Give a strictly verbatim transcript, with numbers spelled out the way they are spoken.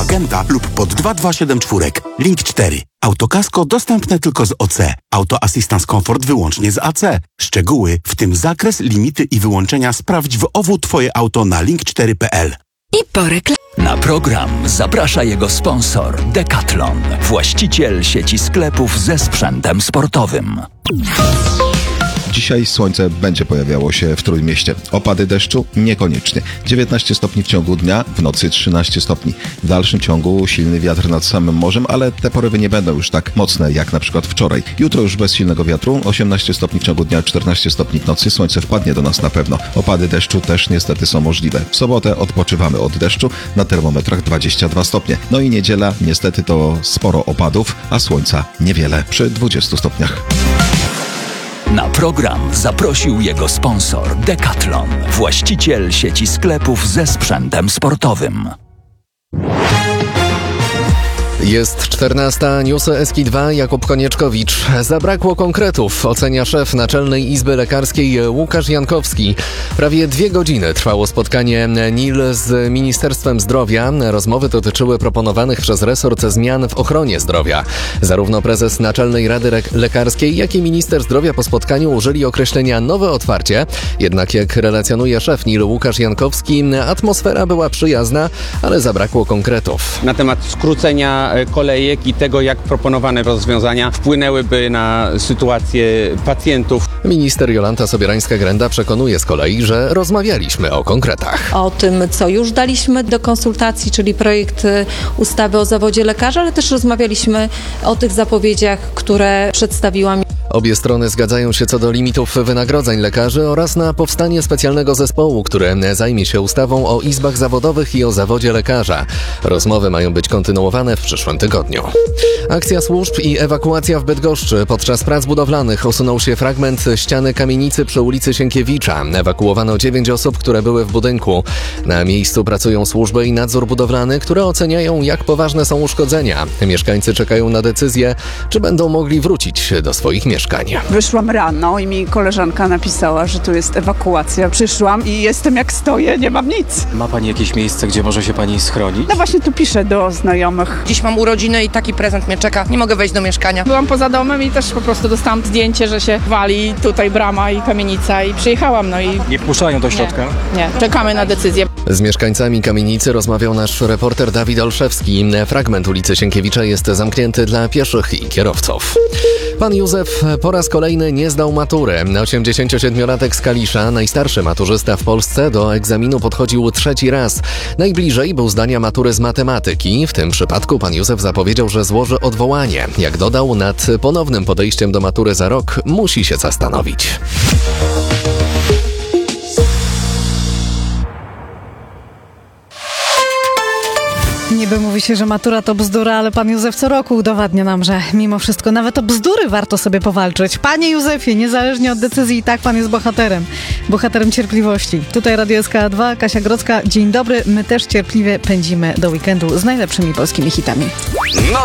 agenta lub pod dwa dwa siedem cztery. Link cztery. Autokasko dostępne tylko z O C. Auto Assistance Comfort wyłącznie z A C. Szczegóły, w tym zakres, limity i wyłączenia sprawdź w O W Twoje auto na link cztery kropka p l. I po reklamie. Na program zaprasza jego sponsor Decathlon, właściciel sieci sklepów ze sprzętem sportowym. Dzisiaj słońce będzie pojawiało się w Trójmieście. Opady deszczu? Niekoniecznie. dziewiętnaście stopni w ciągu dnia, w nocy trzynaście stopni. W dalszym ciągu silny wiatr nad samym morzem, ale te porywy nie będą już tak mocne jak na przykład wczoraj. Jutro już bez silnego wiatru, osiemnaście stopni w ciągu dnia, czternaście stopni w nocy. Słońce wpadnie do nas na pewno. Opady deszczu też niestety są możliwe. W sobotę odpoczywamy od deszczu, na termometrach dwadzieścia dwa stopnie. No i niedziela, niestety to sporo opadów, a słońca niewiele, przy dwudziestu stopniach. Na program zaprosił jego sponsor Decathlon, właściciel sieci sklepów ze sprzętem sportowym. Jest czternasta, newsy S K dwa, Jakub Konieczkowicz. Zabrakło konkretów, ocenia szef Naczelnej Izby Lekarskiej Łukasz Jankowski. Prawie dwie godziny trwało spotkanie N I L z Ministerstwem Zdrowia. Rozmowy dotyczyły proponowanych przez resort zmian w ochronie zdrowia. Zarówno prezes Naczelnej Rady Lekarskiej, jak i minister zdrowia po spotkaniu użyli określenia nowe otwarcie. Jednak jak relacjonuje szef N I L Łukasz Jankowski, atmosfera była przyjazna, ale zabrakło konkretów. Na temat skrócenia kolejek i tego, jak proponowane rozwiązania wpłynęłyby na sytuację pacjentów. Minister Jolanta Sobierańska-Grenda przekonuje z kolei, że rozmawialiśmy o konkretach. O tym, co już daliśmy do konsultacji, czyli projekt ustawy o zawodzie lekarza, ale też rozmawialiśmy o tych zapowiedziach, które przedstawiłam. Obie strony zgadzają się co do limitów wynagrodzeń lekarzy oraz na powstanie specjalnego zespołu, który zajmie się ustawą o izbach zawodowych i o zawodzie lekarza. Rozmowy mają być kontynuowane w przyszłym tygodniu. Akcja służb i ewakuacja w Bydgoszczy. Podczas prac budowlanych usunął się fragment ściany kamienicy przy ulicy Sienkiewicza. Ewakuowano dziewięć osób, które były w budynku. Na miejscu pracują służby i nadzór budowlany, które oceniają, jak poważne są uszkodzenia. Mieszkańcy czekają na decyzję, czy będą mogli wrócić do swoich mieszkań. Wyszłam rano i mi koleżanka napisała, że tu jest ewakuacja. Przyszłam i jestem jak stoję, nie mam nic. Ma pani jakieś miejsce, gdzie może się pani schronić? No właśnie tu piszę do znajomych. Dziś mam urodziny i taki prezent mnie czeka. Nie mogę wejść do mieszkania. Byłam poza domem i też po prostu dostałam zdjęcie, że się wali tutaj brama i kamienica i przyjechałam. No i nie wpuszczają do środka? Nie, nie. Czekamy na decyzję. Z mieszkańcami kamienicy rozmawiał nasz reporter Dawid Olszewski. Fragment ulicy Sienkiewicza jest zamknięty dla pieszych i kierowców. Pan Józef po raz kolejny nie zdał matury. osiemdziesięciosiedmiolatek z Kalisza, najstarszy maturzysta w Polsce, do egzaminu podchodził trzeci raz. Najbliżej był zdania matury z matematyki. W tym przypadku pan Józef zapowiedział, że złoży odwołanie. Jak dodał, nad ponownym podejściem do matury za rok musi się zastanowić. Niby mówi się, że matura to bzdura, ale pan Józef co roku udowadnia nam, że mimo wszystko nawet o bzdury warto sobie powalczyć. Panie Józefie, niezależnie od decyzji, i tak pan jest bohaterem. Bohaterem cierpliwości. Tutaj Radio S K dwa, Kasia Grodzka. Dzień dobry. My też cierpliwie pędzimy do weekendu z najlepszymi polskimi hitami.